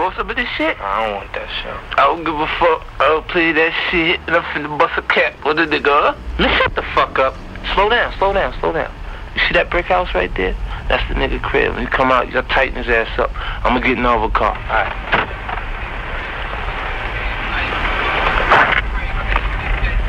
want some of this shit? I don't want that shit. I don't give a fuck. I'll play that shit, and I'm finna bust a cap with a nigga. Man, shut the fuck up. Slow down. You see that brick house right there? That's the nigga crib. When you come out, you gotta tighten his ass up. I'm gonna get in over car. All right.